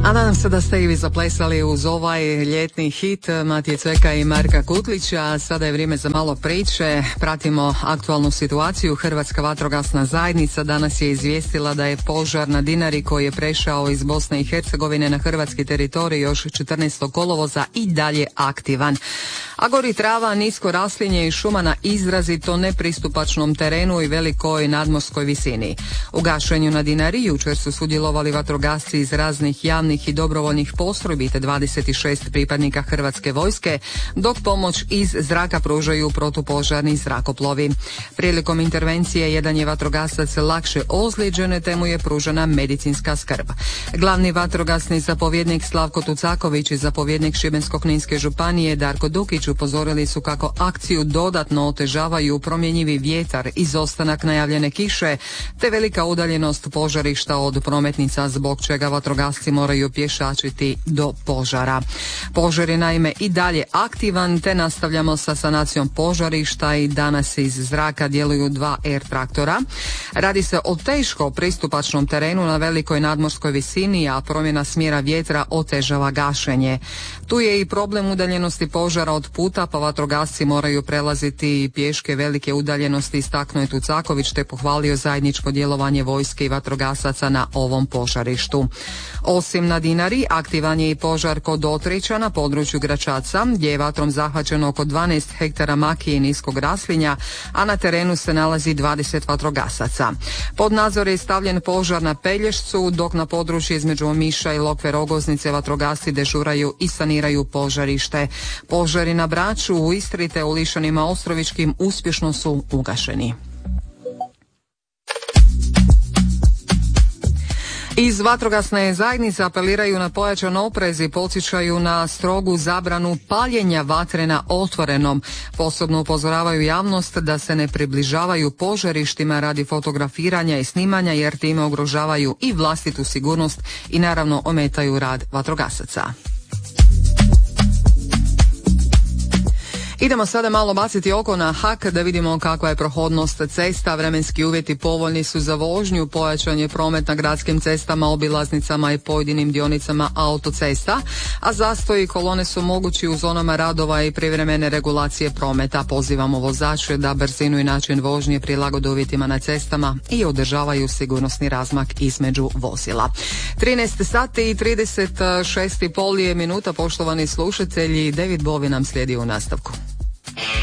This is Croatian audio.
A nadam se da ste i vi zaplesali uz ovaj ljetni hit Matije Cveka i Marka Kutlića. Sada je vrijeme za malo priče. Pratimo aktualnu situaciju. Hrvatska vatrogasna zajednica danas je izvijestila da je požar na Dinari koji je prešao iz Bosne i Hercegovine na hrvatski teritorij još 14. kolovoza i dalje aktivan. A gori trava, nisko raslinje i šuma na izrazito nepristupačnom terenu i velikoj nadmorskoj visini. U gašenju na Dinari jučer su sudjelovali vatrogasci iz raznih javnih i dobrovoljnih postrojbi te 26 pripadnika Hrvatske vojske, dok pomoć iz zraka pružaju protupožarni zrakoplovi. Prilikom intervencije jedan je vatrogasac lakše ozlijeđen te mu je pružena medicinska skrb. Glavni vatrogasni zapovjednik Slavko Tucaković i zapovjednik Šibensko-kninske županije Darko Dukić upozorili su kako akciju dodatno otežavaju promjenjivi vjetar, izostanak najavljene kiše te velika udaljenost požarišta od prometnica, zbog čega vatrogasci moraju pješačiti do požara. Požar je naime i dalje aktivan te nastavljamo sa sanacijom požarišta i danas iz zraka djeluju 2 air traktora. Radi se o teško pristupačnom terenu na velikoj nadmorskoj visini, a promjena smjera vjetra otežava gašenje. Tu je i problem udaljenosti požara od puta, pa vatrogasci moraju prelaziti pješke velike udaljenosti, istaknuo je Tucaković te pohvalio zajedničko djelovanje vojske i vatrogasaca na ovom požarištu. Osim na Dinari, aktivan je i požar kod Otrića na području Gračaca, gdje je vatrom zahvaćeno oko 12 hektara makije i niskog raslinja, a na terenu se nalazi 20 vatrogasaca. Pod nadzor je stavljen požar na Pelješcu, dok na području između Omiša i Lokve Rogoznice vatrogasci dežuraju i saniraju požarište. Požari na Braču, u Istri te u Lišanima Ostrovičkim uspješno su ugašeni. Iz vatrogasne zajednice apeliraju na pojačan oprez i podsjećaju na strogu zabranu paljenja vatre na otvorenom. Posebno upozoravaju javnost da se ne približavaju požarištima radi fotografiranja i snimanja, jer time ugrožavaju i vlastitu sigurnost i naravno ometaju rad vatrogasaca. Idemo sada malo baciti oko na Hak da vidimo kakva je prohodnost cesta. Vremenski uvjeti povoljni su za vožnju, pojačan je promet na gradskim cestama, obilaznicama i pojedinim dionicama autocesta, a zastoji kolone su mogući u zonama radova i privremene regulacije prometa. Pozivamo vozače da brzinu i način vožnje prilagode uvjetima na cestama i održavaju sigurnosni razmak između vozila. 13 sati i 36,5 je minuta, poštovani slušatelji. David Bowie nam slijedi u nastavku.